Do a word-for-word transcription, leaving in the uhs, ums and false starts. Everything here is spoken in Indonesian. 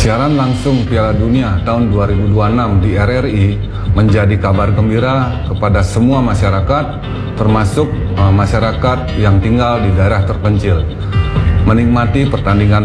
Siaran langsung Piala Dunia tahun dua ribu dua puluh enam di R R I menjadi kabar gembira kepada semua masyarakat, termasuk uh, masyarakat yang tinggal di daerah terpencil. Menikmati pertandingan